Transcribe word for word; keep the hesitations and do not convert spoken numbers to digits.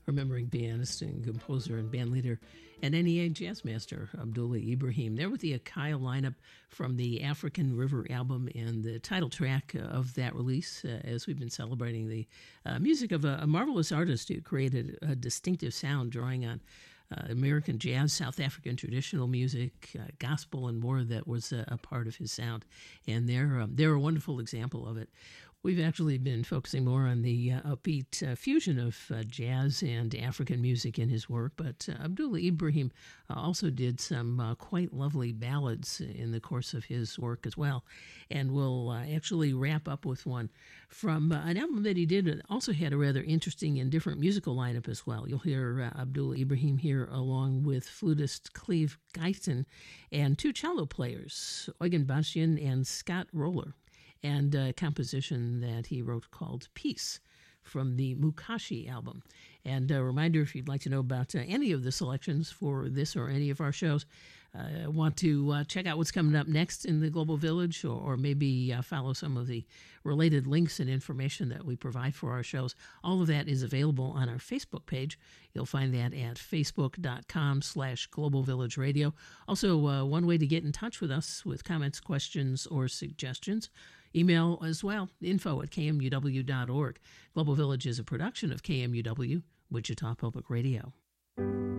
remembering pianist and composer and bandleader and N E A jazz master Abdullah Ibrahim. There with the Akaya lineup from the African River album and the title track of that release, uh, as we've been celebrating the uh, music of a, a marvelous artist who created a distinctive sound drawing on Uh, American jazz, South African traditional music, uh, gospel, and more that was uh, a part of his sound. And they're, um, they're a wonderful example of it. We've actually been focusing more on the uh, upbeat uh, fusion of uh, jazz and African music in his work, but uh, Abdullah Ibrahim uh, also did some uh, quite lovely ballads in the course of his work as well. And we'll uh, actually wrap up with one from uh, an album that he did that also had a rather interesting and different musical lineup as well. You'll hear uh, Abdullah Ibrahim here along with flutist Cleve Guyton and two cello players, Eugen Bastian and Scott Roller, and a composition that he wrote called Peace from the Mukashi album. And a reminder, if you'd like to know about uh, any of the selections for this or any of our shows, uh, want to uh, check out what's coming up next in the Global Village, or, or maybe uh, follow some of the related links and information that we provide for our shows, all of that is available on our Facebook page. You'll find that at facebook.com slash Global Village Radio. Also, uh, one way to get in touch with us with comments, questions, or suggestions, email as well, info at k m u w dot org. Global Village is a production of K M U W, Wichita Public Radio.